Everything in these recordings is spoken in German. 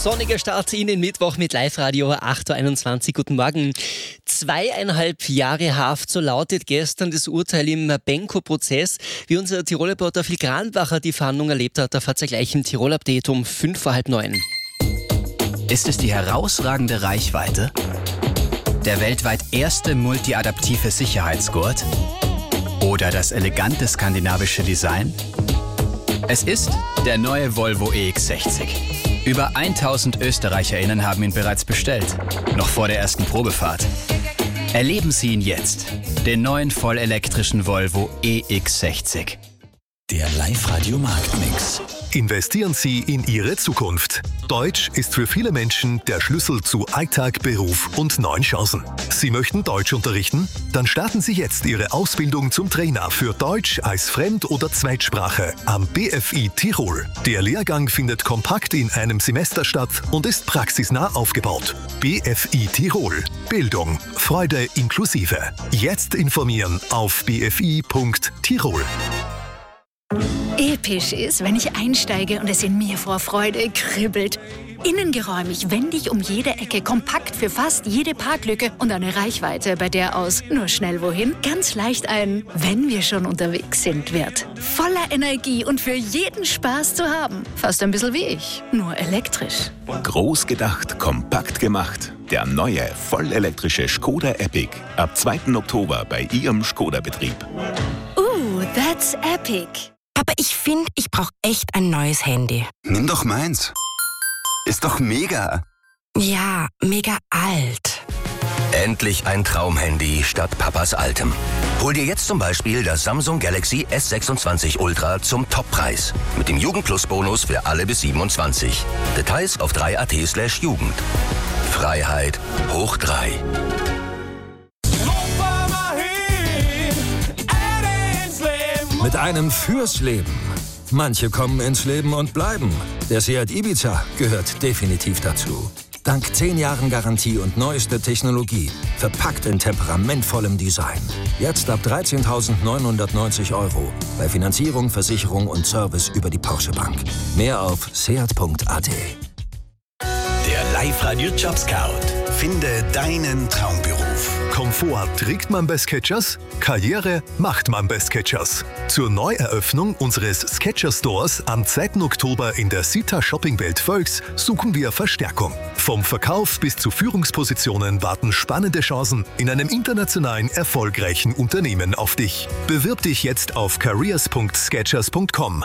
Sonniger Start in den Mittwoch mit Live-Radio 8.21 Uhr. Guten Morgen. 2,5 Jahre Haft, so lautet gestern das Urteil im Benko-Prozess. Wie unser Tirol-Reporter Phil Granbacher die Verhandlung erlebt hat, erfahrt ihr gleich im Tirol-Update um 8:05. Ist es die herausragende Reichweite? Der weltweit erste multiadaptive Sicherheitsgurt? Oder das elegante skandinavische Design? Es ist der neue Volvo EX60. Über 1000 ÖsterreicherInnen haben ihn bereits bestellt, noch vor der ersten Probefahrt. Erleben Sie ihn jetzt, den neuen vollelektrischen Volvo EX60. Der Live-Radio Marktmix. Investieren Sie in Ihre Zukunft. Deutsch ist für viele Menschen der Schlüssel zu Alltag, Beruf und neuen Chancen. Sie möchten Deutsch unterrichten? Dann starten Sie jetzt Ihre Ausbildung zum Trainer für Deutsch als Fremd- oder Zweitsprache am BFI Tirol. Der Lehrgang findet kompakt in einem Semester statt und ist praxisnah aufgebaut. BFI Tirol. Bildung, Freude inklusive. Jetzt informieren auf bfi.tirol. Episch ist, wenn ich einsteige und es in mir vor Freude kribbelt. Innengeräumig, wendig um jede Ecke, kompakt für fast jede Parklücke und eine Reichweite, bei der aus nur schnell wohin ganz leicht ein "Wenn wir schon unterwegs sind" wird. Voller Energie und für jeden Spaß zu haben. Fast ein bisschen wie ich, nur elektrisch. Groß gedacht, kompakt gemacht. Der neue, vollelektrische Skoda Epic. Ab 2. Oktober bei Ihrem Skoda-Betrieb. That's epic. Aber ich finde, ich brauche echt ein neues Handy. Nimm doch meins. Ist doch mega. Ja, mega alt. Endlich ein Traumhandy statt Papas altem. Hol dir jetzt zum Beispiel das Samsung Galaxy S26 Ultra zum Toppreis. Mit dem Jugendplus-Bonus für alle bis 27. Details auf 3.at/Jugend. Freiheit hoch 3. Mit einem fürs Leben. Manche kommen ins Leben und bleiben. Der Seat Ibiza gehört definitiv dazu. Dank 10 Jahren Garantie und neueste Technologie. Verpackt in temperamentvollem Design. Jetzt ab 13.990 €. Bei Finanzierung, Versicherung und Service über die Porsche Bank. Mehr auf seat.at. Der Live-Radio Job Scout. Finde deinen Traumberuf. Komfort trägt man bei Skechers, Karriere macht man bei Skechers. Zur Neueröffnung unseres Skechers Stores am 2. Oktober in der Sita Shoppingwelt Völks suchen wir Verstärkung. Vom Verkauf bis zu Führungspositionen warten spannende Chancen in einem internationalen erfolgreichen Unternehmen auf dich. Bewirb dich jetzt auf careers.skechers.com.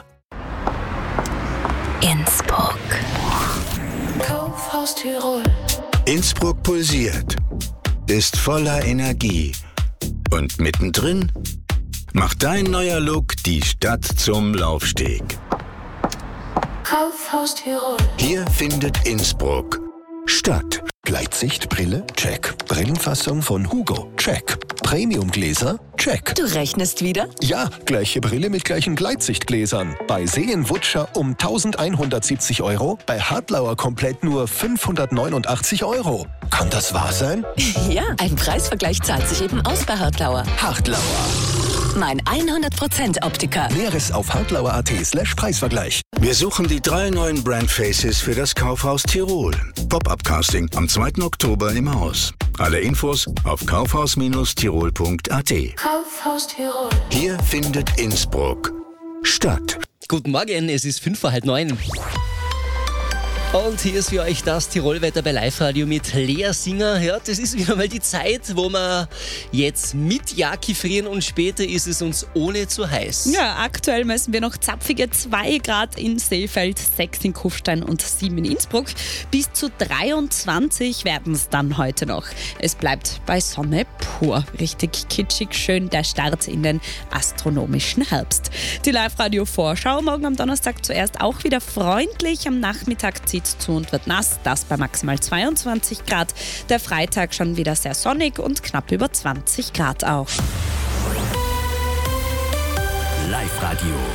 Innsbruck. Kaufhaus Tirol. Innsbruck pulsiert, ist voller Energie. Und mittendrin macht dein neuer Look die Stadt zum Laufsteg. Kaufhaus Tirol. Hier findet Innsbruck statt. Gleitsichtbrille? Check. Brillenfassung von Hugo? Check. Premiumgläser? Check. Du rechnest wieder? Ja, gleiche Brille mit gleichen Gleitsichtgläsern. Bei Seenwutscher um 1.170 €, bei Hartlauer komplett nur 589 €. Kann das wahr sein? Ja, ein Preisvergleich zahlt sich eben aus bei Hartlauer. Hartlauer. Mein 100% Optiker. Näheres auf hartlauer.at/Preisvergleich. Wir suchen die 3 neuen Brandfaces für das Kaufhaus Tirol. Pop-up-Casting am 2. Oktober im Haus. Alle Infos auf kaufhaus-tirol.at. Kaufhaus Tirol. Hier findet Innsbruck statt. Guten Morgen, es ist 8:05. Und hier ist für euch das Tirolwetter bei Live-Radio mit Lea Singer. Ja, das ist wieder mal die Zeit, wo wir jetzt mit Jacke frieren und später ist es uns ohne zu heiß. Ja, aktuell messen wir noch zapfige 2 Grad in Seefeld, 6 in Kufstein und 7 in Innsbruck. Bis zu 23 werden es dann heute noch. Es bleibt bei Sonne pur. Richtig kitschig, schön der Start in den astronomischen Herbst. Die Live-Radio-Vorschau morgen am Donnerstag zuerst auch wieder freundlich. Am Nachmittag zieht zu und wird nass, das bei maximal 22 Grad. Der Freitag schon wieder sehr sonnig und knapp über 20 Grad auch. Live-Radio.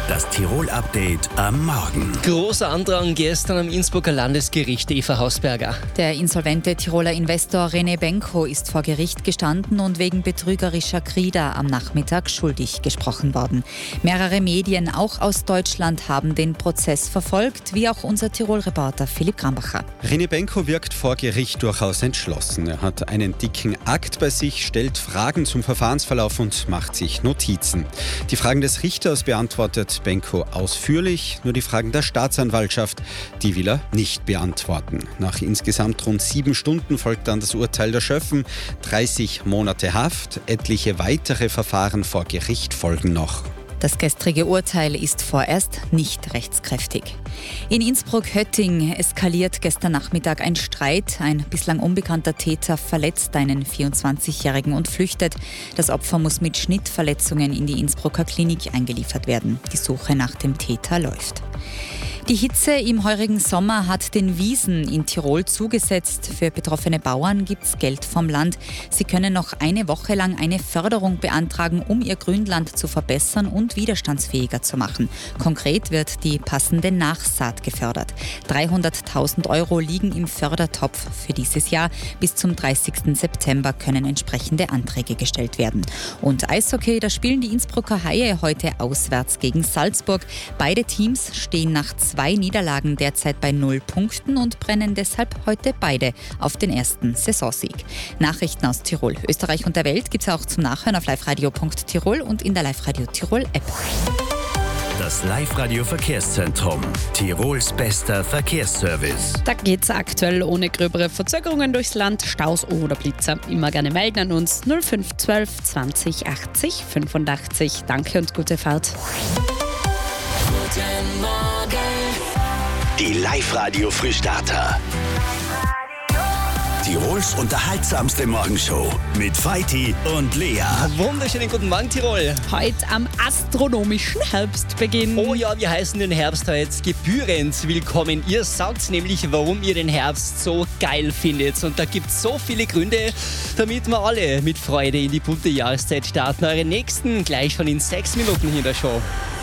Das Tirol-Update am Morgen. Großer Andrang gestern am Innsbrucker Landesgericht, Eva Hausberger. Der insolvente Tiroler Investor René Benko ist vor Gericht gestanden und wegen betrügerischer Krida am Nachmittag schuldig gesprochen worden. Mehrere Medien, auch aus Deutschland, haben den Prozess verfolgt, wie auch unser Tirol-Reporter Philipp Krambacher. René Benko wirkt vor Gericht durchaus entschlossen. Er hat einen dicken Akt bei sich, stellt Fragen zum Verfahrensverlauf und macht sich Notizen. Die Fragen des Richters beantwortet Benko ausführlich, nur die Fragen der Staatsanwaltschaft, die will er nicht beantworten. Nach insgesamt rund 7 Stunden folgt dann das Urteil der Schöffen, 30 Monate Haft, etliche weitere Verfahren vor Gericht folgen noch. Das gestrige Urteil ist vorerst nicht rechtskräftig. In Innsbruck-Hötting eskaliert gestern Nachmittag ein Streit. Ein bislang unbekannter Täter verletzt einen 24-Jährigen und flüchtet. Das Opfer muss mit Schnittverletzungen in die Innsbrucker Klinik eingeliefert werden. Die Suche nach dem Täter läuft. Die Hitze im heurigen Sommer hat den Wiesen in Tirol zugesetzt. Für betroffene Bauern gibt es Geld vom Land. Sie können noch eine Woche lang eine Förderung beantragen, um ihr Grünland zu verbessern und widerstandsfähiger zu machen. Konkret wird die passende Nachsaat gefördert. 300.000 € liegen im Fördertopf für dieses Jahr. Bis zum 30. September können entsprechende Anträge gestellt werden. Und Eishockey, da spielen die Innsbrucker Haie heute auswärts gegen Salzburg. Beide Teams stehen nach 2 Niederlagen derzeit bei 0 Punkten und brennen deshalb heute beide auf den ersten Saisonsieg. Nachrichten aus Tirol, Österreich und der Welt gibt es auch zum Nachhören auf liveradio.tirol und in der Live-Radio Tirol App. Das Live-Radio Verkehrszentrum. Tirols bester Verkehrsservice. Da geht's aktuell ohne gröbere Verzögerungen durchs Land, Staus oder Blitzer. Immer gerne melden an uns 0512 20 80 85. Danke und gute Fahrt. Guten Morgen. Die Live-Radio Frühstarter. Tirols unterhaltsamste Morgenshow mit Veit und Lea. Wunderschönen guten Morgen, Tirol. Heute am astronomischen Herbstbeginn. Oh ja, wir heißen den Herbst heute gebührend willkommen. Ihr sagt nämlich, warum ihr den Herbst so geil findet. Und da gibt es so viele Gründe, damit wir alle mit Freude in die bunte Jahreszeit starten. Eure nächsten gleich schon in 6 Minuten hier in der Show.